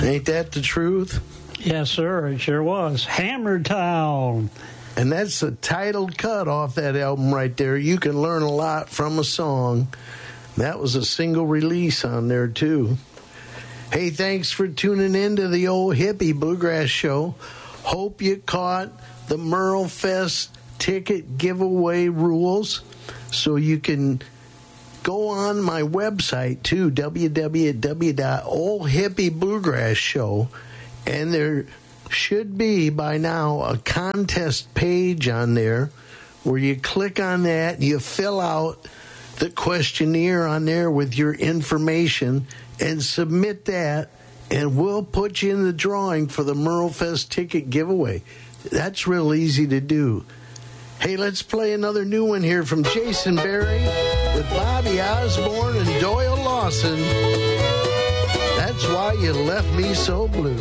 Ain't that the truth? Yes, sir, it sure was. Hammer Town. And that's the title cut off that album right there. You can learn a lot from a song. That was a single release on there, too. Hey, thanks for tuning in to the old hippie bluegrass show. Hope you caught the Merle Fest ticket giveaway rules so you can go on my website, too, www.oldhippiebluegrassshow, and there should be by now a contest page on there where you click on that, you fill out the questionnaire on there with your information and submit that, and we'll put you in the drawing for the Merle Fest ticket giveaway. That's real easy to do. Hey, let's play another new one here from Jason Berry with Bobby Osborne and Doyle Lawson. That's Why You Left Me So Blue.